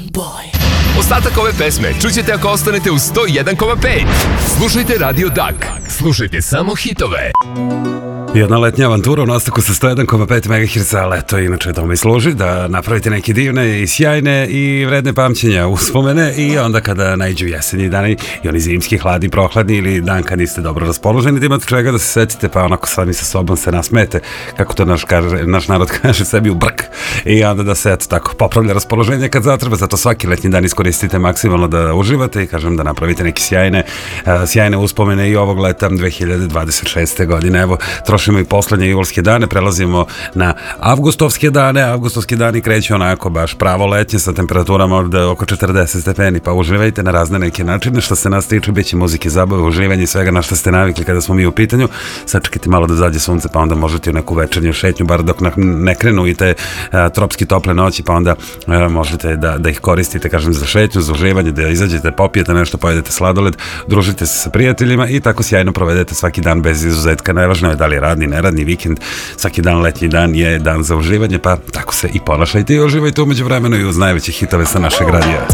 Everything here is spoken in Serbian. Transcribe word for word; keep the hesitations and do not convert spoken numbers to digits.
Ostatak ove pesme čućete ako ostanete u sto jedan zarez pet. Slušajte Radio Dak. Slušajte samo hitove. Jedna letnja avantura u nastavku sa sto jedan zarez pet megaherca, ali eto, inače to mi služi da napravite neke divne i sjajne i vredne pamćenja uspomene i onda kada najđu jesenji dani i oni zimski, hladni, prohladni ili dan kad niste dobro raspoloženi, da imate čega da se setite, pa onako sami sa sobom se nasmete, kako to naš, kaže, naš narod kaže, sebi u brk, i onda da se eto tako popravlja raspoloženje kad zatreba. Zato svaki letnji dan iskoristite maksimalno da uživate i kažem da napravite neke sjajne, uh, sjajne uspomene i ovog leta dve hiljade dvadeset šeste. godine. Evo, trošimo i poslednje julske dane, prelazimo na avgustovske dane. Avgustovski dani kreću onako baš pravo letnje sa temperaturama ovde oko četrdeset stepeni, pa uživajte na razne neke načine. Što se nas tiče, bit će muzike, zabave, uživanje i svega na što ste navikli kada smo mi u pitanju. Sačekajte malo da zađe sunce, pa onda možete u neku večernju šetnju, bar dok ne krenu i te a, tropski tople noći, pa onda a, možete da, da ih koristite, kažem, za šetnju, za uživanje, da izađete, popijete nešto, pojedete sladoled, družite se sa prijateljima i tako sjajno provedete svaki dan bez izuzetka. Najvažno je da li je radni, neradni, vikend, svaki dan, letnji dan je dan za uživanje, pa tako se i ponašajte i uživajte umeđu vremenu i uz najveće hitove sa našeg radija.